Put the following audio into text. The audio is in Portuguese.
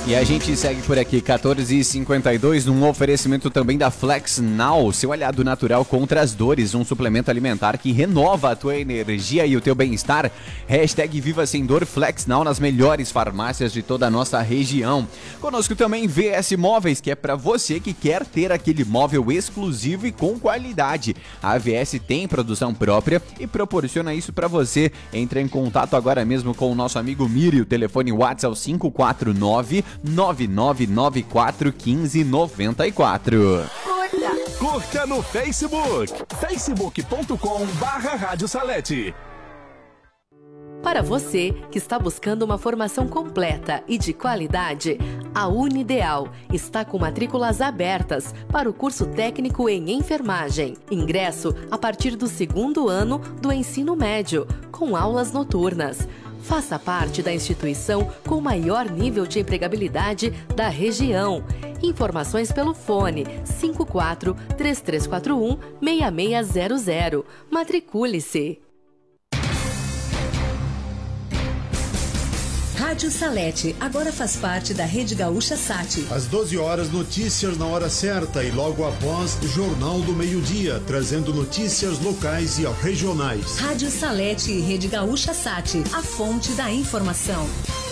E a gente segue por aqui, 14h52, num oferecimento também da Flex Now, seu aliado natural contra as dores, um suplemento alimentar que renova a tua energia e o teu bem-estar. Hashtag Viva Sem Dor Flex Now nas melhores farmácias de toda a nossa região. Conosco também VS Móveis, que é para você que quer ter aquele móvel exclusivo e com qualidade. A VS tem produção própria e proporciona isso para você. Entre em contato agora mesmo com o nosso amigo Miri, o telefone WhatsApp é o 549-9994-1594. Curta no Facebook, facebook.com/Rádio Salete. Para você que está buscando uma formação completa e de qualidade, a Unideal está com matrículas abertas para o curso técnico em enfermagem. Ingresso a partir do 2º ano do ensino médio, com aulas noturnas. Faça parte da instituição com o maior nível de empregabilidade da região. Informações pelo fone 54-3341-6600. Matricule-se. Rádio Salete agora faz parte da Rede Gaúcha Sat. Às 12 horas, notícias na hora certa e logo após, Jornal do Meio-Dia, trazendo notícias locais e regionais. Rádio Salete e Rede Gaúcha Sat, a fonte da informação.